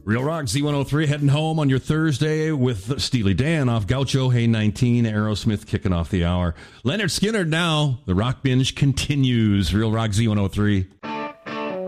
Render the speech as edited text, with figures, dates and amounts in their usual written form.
Real Rock Z103 heading home on your Thursday with Steely Dan off Gaucho, Hey 19, Aerosmith kicking off the hour. Leonard Skinner now. The Rock Binge continues. Real Rock Z103.